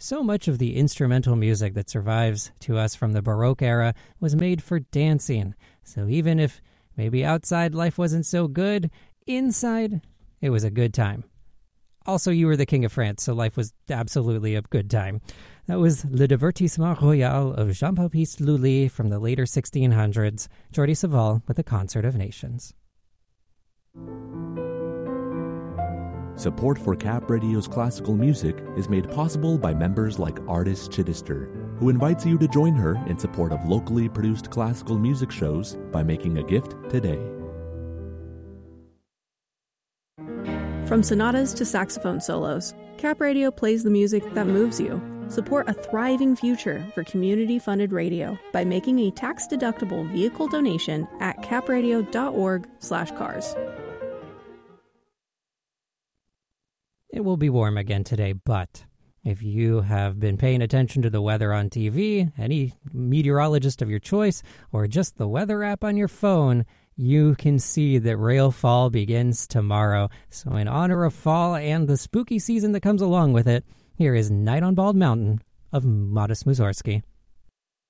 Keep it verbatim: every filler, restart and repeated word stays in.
So much of the instrumental music that survives to us from the Baroque era was made for dancing. So even if maybe outside life wasn't so good, inside it was a good time. Also, you were the King of France, so life was absolutely a good time. That was Le Divertissement Royal of Jean-Baptiste Lully from the later sixteen hundreds, Jordi Savall with the Concert of Nations. Support for Cap Radio's classical music is made possible by members like Artis Chittister, who invites you to join her in support of locally produced classical music shows by making a gift today. From sonatas to saxophone solos, Cap Radio plays the music that moves you. Support a thriving future for community-funded radio by making a tax-deductible vehicle donation at capradio.org slash cars. It will be warm again today, but if you have been paying attention to the weather on T V, any meteorologist of your choice, or just the weather app on your phone, you can see that railfall begins tomorrow. So in honor of fall and the spooky season that comes along with it, here is Night on Bald Mountain of Modest Mussorgsky.